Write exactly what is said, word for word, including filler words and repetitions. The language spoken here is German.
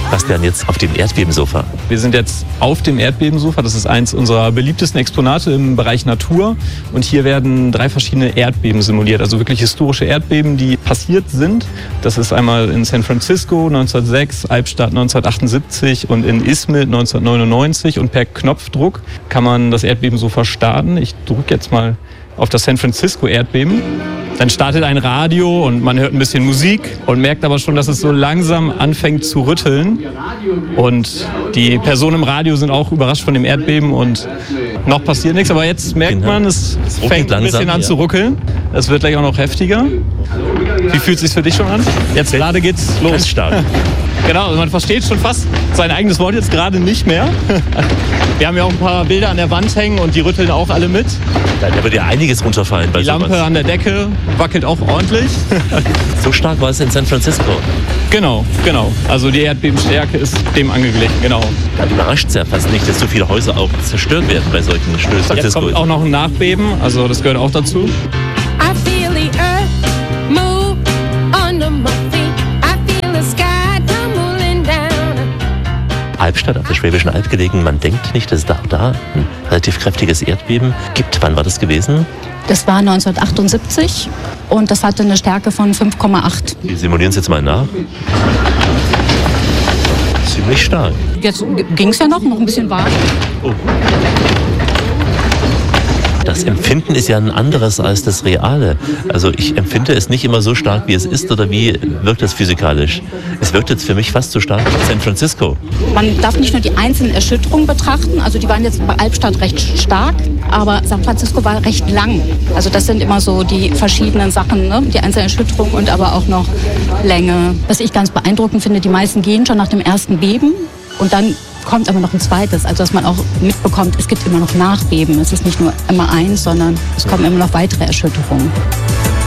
Was wären jetzt auf dem Erdbebensofa? Wir sind jetzt auf dem Erdbebensofa. Das ist eins unserer beliebtesten Exponate im Bereich Natur. Und hier werden drei verschiedene Erdbeben simuliert, also wirklich historische Erdbeben, die passiert sind. Das ist einmal in San Francisco neunzehnhundertsechs, Albstadt neunzehnhundertachtundsiebzig und in Izmit neunzehnhundertneunundneunzig. Und per Knopfdruck kann man das Erdbebensofa starten. Ich drücke jetzt mal auf das San Francisco-Erdbeben. Dann startet ein Radio und man hört ein bisschen Musik und merkt aber schon, dass es so langsam anfängt zu rütteln. Und die Personen im Radio sind auch überrascht von dem Erdbeben und noch passiert nichts. Aber jetzt merkt man, es fängt ein bisschen an zu ruckeln. Es wird gleich auch noch heftiger. Wie fühlt es sich für dich schon an? Jetzt gerade geht's los. Ganz stark. Genau, also man versteht schon fast sein eigenes Wort jetzt gerade nicht mehr. Wir haben ja auch ein paar Bilder an der Wand hängen und die rütteln auch alle mit. Da wird ja einiges runterfallen bei Die sowas. Lampe an der Decke wackelt auch ordentlich. So stark war es in San Francisco. Genau, genau. Also die Erdbebenstärke ist dem angeglichen, genau. Da überrascht es ja fast nicht, dass so viele Häuser auch zerstört werden bei solchen Stößen. Jetzt kommt auch noch ein Nachbeben, also das gehört auch dazu. I feel the earth move under my feet. I feel the sky tumbling down. Albstadt auf der Schwäbischen Alb gelegen. Man denkt nicht, dass es da, da ein relativ kräftiges Erdbeben gibt. Wann war das gewesen? Das war neunzehnhundertachtundsiebzig und das hatte eine Stärke von fünf Komma acht. Wir simulieren es jetzt mal nach. Ziemlich stark. Jetzt ging es ja noch, noch ein bisschen warm. Oh. Das Empfinden ist ja ein anderes als das Reale. Also ich empfinde es nicht immer so stark, wie es ist, oder wie wirkt es physikalisch? Es wirkt jetzt für mich fast so stark wie San Francisco. Man darf nicht nur die einzelnen Erschütterungen betrachten, also die waren jetzt bei Albstadt recht stark, aber San Francisco war recht lang. Also das sind immer so die verschiedenen Sachen, ne? Die einzelnen Erschütterungen und aber auch noch Länge. Was ich ganz beeindruckend finde, die meisten gehen schon nach dem ersten Beben und dann kommt aber noch ein zweites, also dass man auch mitbekommt, es gibt immer noch Nachbeben. Es ist nicht nur immer eins, sondern es kommen immer noch weitere Erschütterungen.